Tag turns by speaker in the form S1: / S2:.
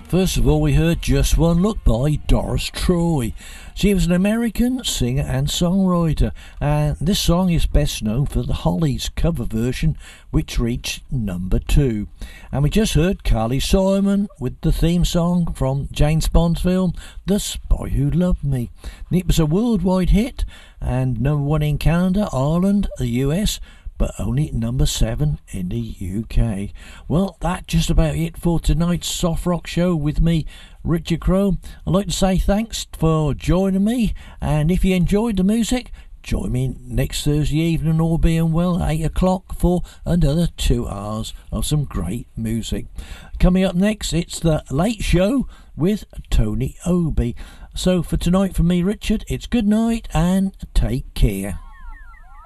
S1: First of all, we heard Just One Look by Doris Troy. She was an American singer and songwriter, and this song is best known for the Hollies cover version, which reached number 2. And we just heard Carly Simon with the theme song from James Bond's film The Spy Who Loved Me. And it was a worldwide hit, and number 1 in Canada, Ireland, the US, but only number 7 in the UK. Well, that's just about it for tonight's Soft Rock Show with me, Richard Crome. I'd like to say thanks for joining me, and if you enjoyed the music, join me next Thursday evening, all being well, 8 o'clock for another 2 hours of some great music. Coming up next, it's The Late Show with Tony Obi. So for tonight from me, Richard, it's good night and take care.